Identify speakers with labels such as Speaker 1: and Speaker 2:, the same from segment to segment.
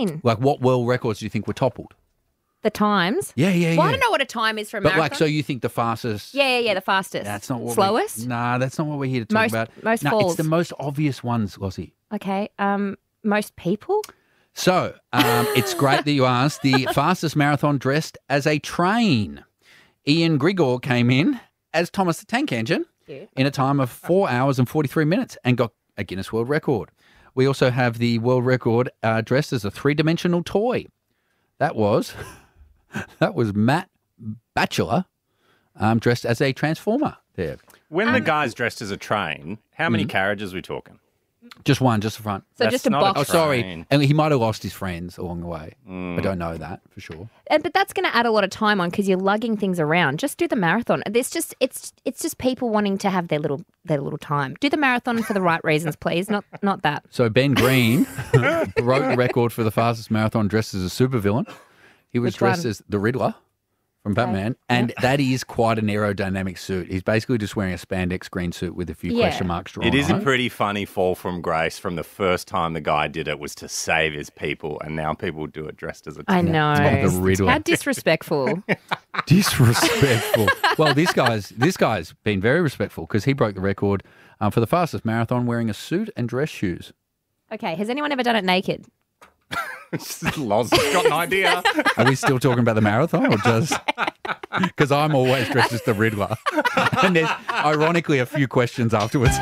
Speaker 1: mean?
Speaker 2: Like, what world records do you think were toppled?
Speaker 1: The times?
Speaker 2: Yeah.
Speaker 1: Well, I don't know what a time is for a
Speaker 2: But,
Speaker 1: marathon.
Speaker 2: so you think the fastest...
Speaker 1: Yeah, the fastest.
Speaker 2: That's not what
Speaker 1: Slowest?
Speaker 2: Nah, that's not what we're here to talk about.
Speaker 1: Most
Speaker 2: no,
Speaker 1: falls.
Speaker 2: It's the most obvious ones, Lossie.
Speaker 1: Okay. Most people?
Speaker 2: So, it's great that you asked. The fastest marathon dressed as a train. Ian Grigor came in as Thomas the Tank Engine in a time of 4 hours and 43 minutes and got a Guinness World Record. We also have the world record dressed as a three-dimensional toy. That was Matt Batchelor dressed as a transformer there.
Speaker 3: When the guy's dressed as a train, how many carriages are we talking?
Speaker 2: Just one, just the front.
Speaker 1: So
Speaker 3: That's
Speaker 1: just a
Speaker 3: not
Speaker 1: box.
Speaker 2: Oh, sorry. And he might have lost his friends along the way. I don't know that for sure.
Speaker 1: But that's going to add a lot of time on because you're lugging things around. Just do the marathon. It's just people wanting to have their little time. Do the marathon for the right reasons, please. Not that.
Speaker 2: So Ben Green broke the record for the fastest marathon dressed as a supervillain. He was
Speaker 1: Which
Speaker 2: dressed
Speaker 1: one?
Speaker 2: as the Riddler from Batman, and that is quite an aerodynamic suit. He's basically just wearing a spandex green suit with a few question marks drawn
Speaker 3: It is
Speaker 2: on
Speaker 3: a pretty funny fall from grace from the first time the guy did it was to save his people, and now people do it dressed as a
Speaker 1: I
Speaker 3: train.
Speaker 1: know.
Speaker 2: the Riddler.
Speaker 1: How disrespectful.
Speaker 2: Disrespectful. Well, this guy's been very respectful because he broke the record for the fastest marathon wearing a suit and dress shoes.
Speaker 1: Okay. Has anyone ever done it naked?
Speaker 3: Loz has got an idea.
Speaker 2: Are we still talking about the marathon or just... Because I'm always dressed as the Riddler. And there's, ironically, a few questions afterwards.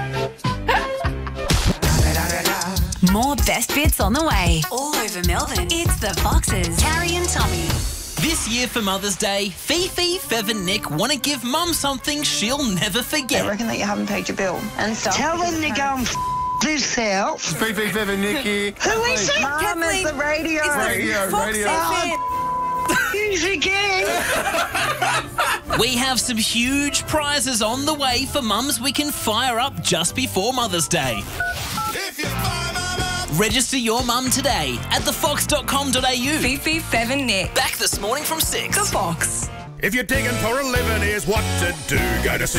Speaker 4: More best bits on the way. All over Melbourne. It's the Foxes. Carrie and Tommy.
Speaker 5: This year for Mother's Day, Fifi, Fev and Nick want to give Mum something she'll never
Speaker 6: I
Speaker 5: forget.
Speaker 6: reckon that you haven't paid your bill and stuff.
Speaker 7: Tell them to go and themselves.
Speaker 8: Fifi, Fev and Nicky.
Speaker 7: Who is it?
Speaker 6: Mum, it's the radio.
Speaker 7: Who's again?
Speaker 5: We have some huge prizes on the way for mums we can fire up just before Mother's Day. Register your mum today at thefox.com.au.
Speaker 4: Fifi, Fev and Nick.
Speaker 5: Back this morning from 6.
Speaker 4: The Fox.
Speaker 8: If you're digging for a living, here's what to do. Go to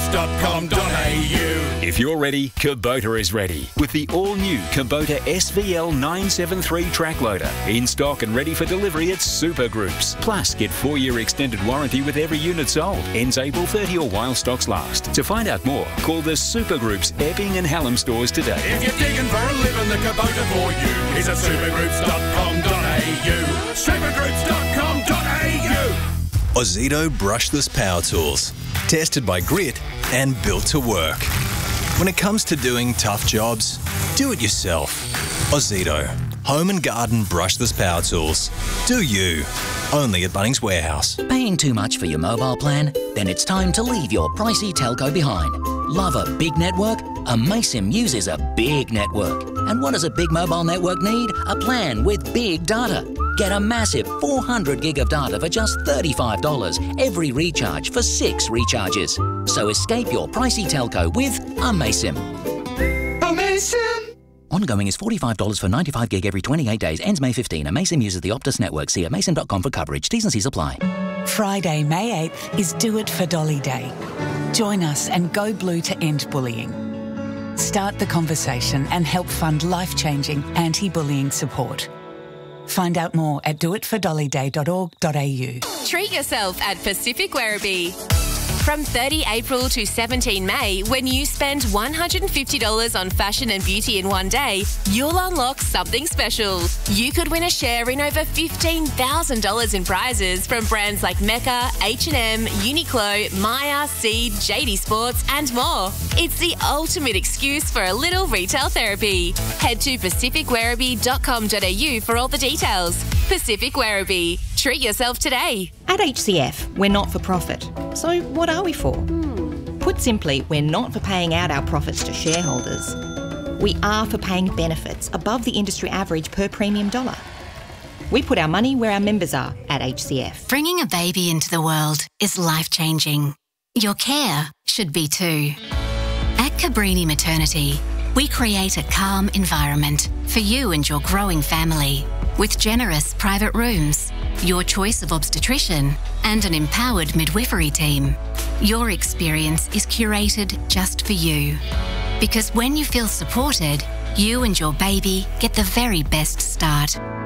Speaker 8: supergroups.com.au.
Speaker 9: If you're ready, Kubota is ready. With the all-new Kubota SVL 973 track loader. In stock and ready for delivery at Super Groups. Plus, get 4-year extended warranty with every unit sold. Ends April 30 or while stocks last. To find out more, call the Super Groups Epping and Hallam stores today.
Speaker 8: If you're digging for a living, the Kubota for you is at supergroups.com.au. Supergroups.com.au.
Speaker 10: Ozito brushless power tools, tested by Grit and built to work. When it comes to doing tough jobs, do it yourself. Ozito, home and garden brushless power tools. Do you. Only at Bunnings Warehouse.
Speaker 11: Paying too much for your mobile plan? Then it's time to leave your pricey telco behind. Love a big network? Amaysim uses a big network. And what does a big mobile network need? A plan with big data. Get a massive 400 gig of data for just $35 every recharge for 6 recharges. So escape your pricey telco with Amaysim.
Speaker 7: Amazing.
Speaker 11: Ongoing is $45 for 95 gig every 28 days. Ends May 15. Amaysim uses the Optus network. See amaysim.com for coverage. T's and C's apply.
Speaker 12: Friday, May 8th is Do It for Dolly Day. Join us and go blue to end bullying. Start the conversation and help fund life-changing anti-bullying support. Find out more at doitfordollyday.org.au.
Speaker 13: Treat yourself at Pacific Werribee. From 30 April to 17 May, when you spend $150 on fashion and beauty in one day, you'll unlock something special. You could win a share in over $15,000 in prizes from brands like Mecca, H&M, Uniqlo, Maya, Seed, JD Sports and more. It's the ultimate excuse for a little retail therapy. Head to pacificwerribee.com.au for all the details. Pacific Werribee. Treat yourself today.
Speaker 14: At HCF, we're not for profit. So what are we for? Put simply, we're not for paying out our profits to shareholders. We are for paying benefits above the industry average per premium dollar. We put our money where our members are at HCF.
Speaker 4: Bringing a baby into the world is life-changing. Your care should be too. At Cabrini Maternity, we create a calm environment for you and your growing family with generous private rooms, your choice of obstetrician, and an empowered midwifery team. Your experience is curated just for you. Because when you feel supported, you and your baby get the very best start.